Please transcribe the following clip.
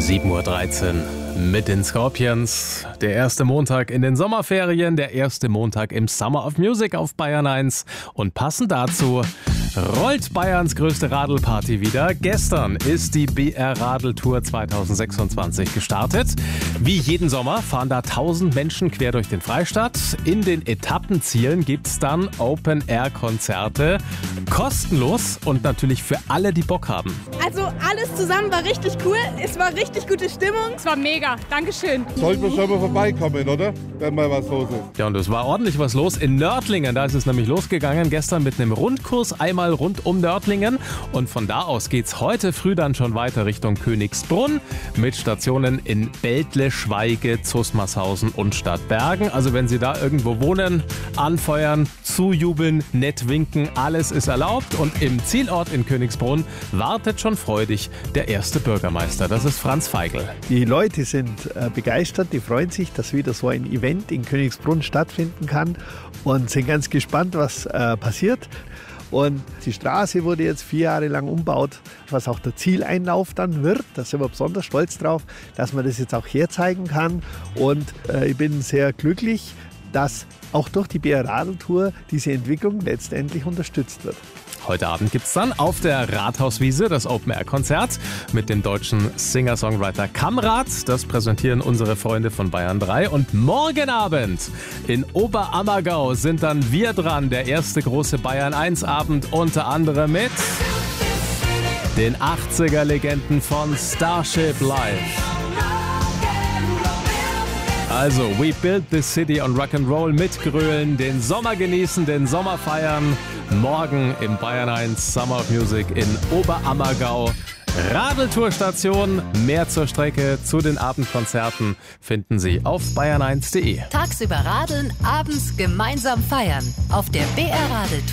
7:13 Uhr mit den Scorpions. Der erste Montag in den Sommerferien, der erste Montag im Summer of Music auf Bayern 1. Und passend dazu rollt Bayerns größte Radlparty wieder. Gestern ist die BR Radeltour 2026 gestartet. Wie jeden Sommer fahren da 1000 Menschen quer durch den Freistaat. In den Etappenzielen gibt's dann Open-Air-Konzerte. Kostenlos und natürlich für alle, die Bock haben. Also alles zusammen war richtig cool. Es war richtig gute Stimmung. Es war mega. Dankeschön. Sollten wir schon mal vorbeikommen, oder? Wenn mal was los ist. Ja, und es war ordentlich was los in Nördlingen. Da ist es nämlich losgegangen. Gestern mit einem Rundkurs einmal rund um Nördlingen. Und von da aus geht's heute früh dann schon weiter Richtung Königsbrunn mit Stationen in Bältle, Schweige, Zusmarshausen und Stadtbergen. Also wenn Sie da irgendwo wohnen, anfeuern, zujubeln, nett winken, alles ist erlaubt. Und im Zielort in Königsbrunn wartet schon freudig der erste Bürgermeister. Das ist Franz Feigl. Die Leute sind begeistert, die freuen sich, dass wieder so ein Event in Königsbrunn stattfinden kann und sind ganz gespannt, was passiert. Und die Straße wurde jetzt 4 Jahre lang umgebaut, was auch der Zieleinlauf dann wird. Da sind wir besonders stolz drauf, dass man das jetzt auch herzeigen kann. Und ich bin sehr glücklich, dass auch durch die BR Radeltour diese Entwicklung letztendlich unterstützt wird. Heute Abend gibt's dann auf der Rathauswiese das Open-Air-Konzert mit dem deutschen Singer-Songwriter Kamrat. Das präsentieren unsere Freunde von Bayern 3. Und morgen Abend in Oberammergau sind dann wir dran. Der erste große Bayern 1-Abend, unter anderem mit den 80er-Legenden von Starship Live. Also, we build the city on Rock'n'Roll mitgrölen, den Sommer genießen, den Sommer feiern. Morgen im Bayern 1 Summer of Music in Oberammergau. Radeltourstation, mehr zur Strecke, zu den Abendkonzerten finden Sie auf bayern1.de. Tagsüber radeln, abends gemeinsam feiern auf der BR Radeltour.